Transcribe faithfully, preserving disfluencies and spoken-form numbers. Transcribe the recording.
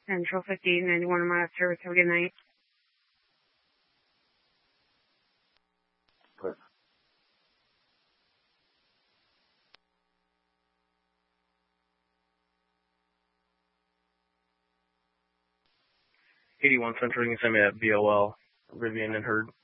Central fifty-eight ninety-one, my service. Have a good night. eighty-one Central, you can send me that V O L, Rivian and Herd.